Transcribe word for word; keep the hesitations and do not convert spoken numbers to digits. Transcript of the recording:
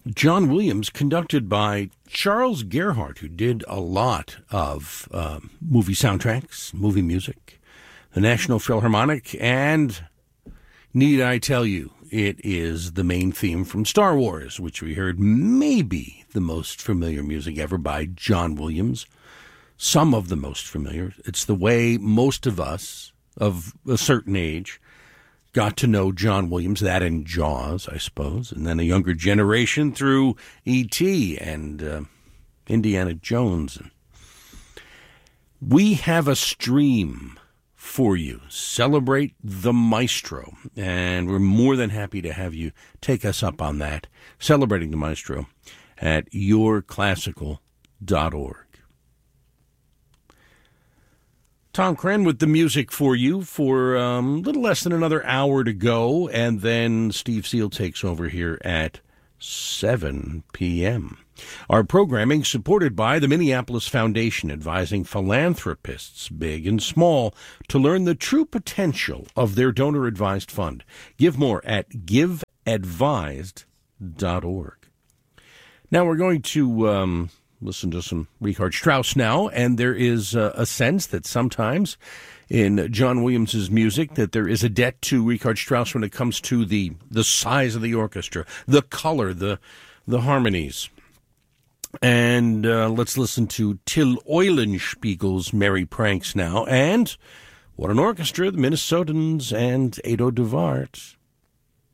John Williams, conducted by Charles Gerhardt, who did a lot of uh, movie soundtracks, movie music, the National Philharmonic, and need I tell you, it is the main theme from Star Wars, which we heard maybe the most familiar music ever by John Williams. Some of the most familiar. It's the way most of us of a certain age got to know John Williams, that and Jaws, I suppose, and then a younger generation through E T and uh, Indiana Jones. We have a stream for you. Celebrate the Maestro, and we're more than happy to have you take us up on that. Celebrating the Maestro at your classical dot org. Tom Cran with the music for you for um, a little less than another hour to go, and then Steve Seal takes over here at seven p.m. Our programming supported by the Minneapolis Foundation, advising philanthropists, big and small, to learn the true potential of their donor-advised fund. Give more at give advised dot org. Now we're going to um, listen to some Richard Strauss now, and there is uh, a sense that sometimes in John Williams's music that there is a debt to Richard Strauss when it comes to the the size of the orchestra, the color, the the harmonies. And uh, let's listen to Till Eulenspiegel's Merry Pranks now. And what an orchestra, the Minnesotans and Edo de Waard.